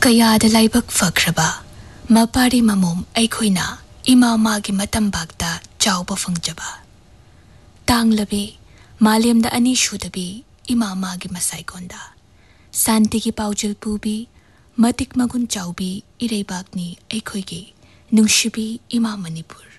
कयादा लाइबक फख्रबा मपारी ममोम अखोइना इमा मागी मतंबागता चाउबा फंगजबा तांगलबे मालेमदा अनी शुदबी इमा मागी मसाइकोंदा शांति की पाउजल पुबी मतिक मगुन चाउबी इरेबागनी अखोइगी नुंशिबी इमा मणिपुर